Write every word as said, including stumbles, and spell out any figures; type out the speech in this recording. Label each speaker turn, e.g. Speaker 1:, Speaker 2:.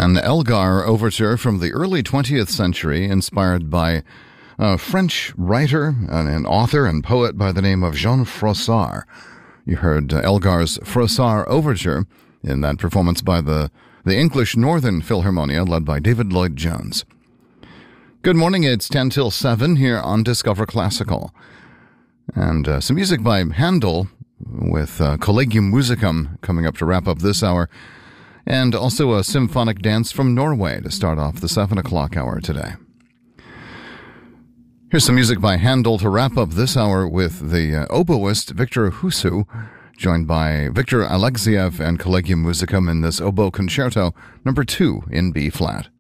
Speaker 1: An Elgar overture from the early twentieth century, inspired by a French writer and an author and poet by the name of Jean Froissart. You heard Elgar's Froissart Overture in that performance by the, the English Northern Philharmonia, led by David Lloyd-Jones. Good morning, it's ten till seven here on Discover Classical. And uh, some music by Handel with uh, Collegium Musicum coming up to wrap up this hour. And also a symphonic dance from Norway to start off the seven o'clock hour today. Here's some music by Handel to wrap up this hour with the uh, oboist Victor Husu, joined by Victor Alexiev and Collegium Musicum in this oboe concerto number two in B-flat.